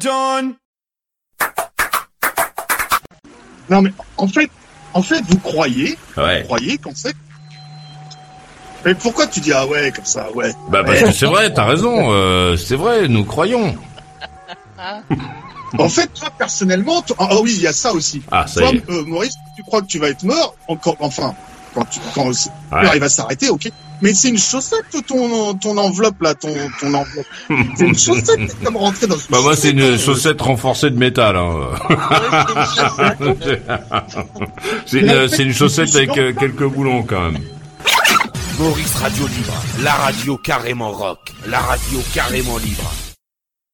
John. Non mais en fait, vous croyez qu'en fait. Mais pourquoi tu dis ah ouais comme ça, ouais. Bah parce que c'est vrai, t'as raison, c'est vrai, nous croyons. En fait, toi personnellement, oui, il y a ça aussi. Ah ça toi, y est. Maurice, tu crois que tu vas être mort quand il va s'arrêter, ok. Mais c'est une chaussette ton enveloppe là, ton enveloppe. C'est une chaussette qui est comme rentrer dans une Bah moi c'est une chaussette, chaussette renforcée de métal. Hein. c'est une chaussette avec quelques boulons quand même. Maurice Radio Libre, la radio carrément rock, la radio carrément libre.